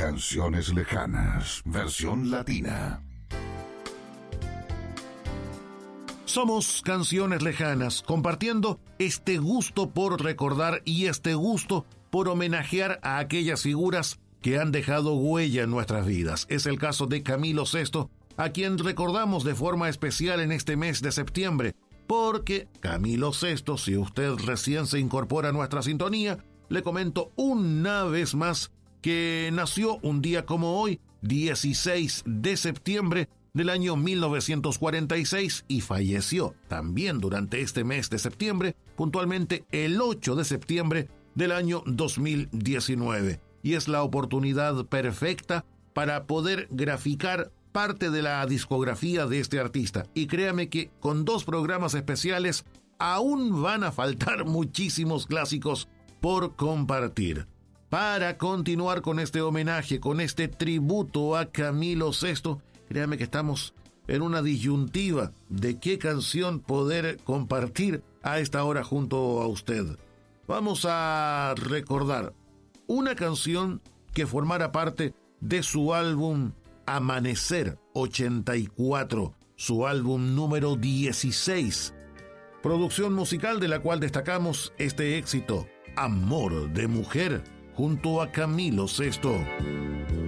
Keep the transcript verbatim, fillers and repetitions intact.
Canciones Lejanas, versión latina. Somos Canciones Lejanas, compartiendo este gusto por recordar y este gusto por homenajear a aquellas figuras que han dejado huella en nuestras vidas. Es el caso de Camilo Sesto, a quien recordamos de forma especial en este mes de septiembre, porque Camilo Sesto, si usted recién se incorpora a nuestra sintonía, le comento una vez más que nació un día como hoy, dieciséis de septiembre del año mil novecientos cuarenta y seis, y falleció también durante este mes de septiembre, puntualmente el ocho de septiembre del año dos mil diecinueve. Y es la oportunidad perfecta para poder graficar parte de la discografía de este artista. Y créame que con dos programas especiales aún van a faltar muchísimos clásicos por compartir. Para continuar con este homenaje, con este tributo a Camilo Sesto, créame que estamos en una disyuntiva de qué canción poder compartir a esta hora junto a usted. Vamos a recordar una canción que formara parte de su álbum Amanecer ochenta y cuatro, su álbum número dieciséis. Producción musical de la cual destacamos este éxito, Amor de Mujer, junto a Camilo Sesto.